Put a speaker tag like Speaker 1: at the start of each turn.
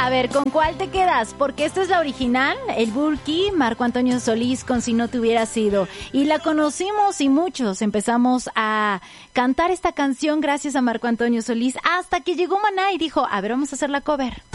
Speaker 1: A ver, ¿con cuál te quedas? Porque esta es la original, el Burky, Marco Antonio Solís con Si no te hubiera sido. Y la conocimos y muchos empezamos a cantar esta canción gracias a Marco Antonio Solís hasta que llegó Maná y dijo, a ver, vamos a hacer la cover.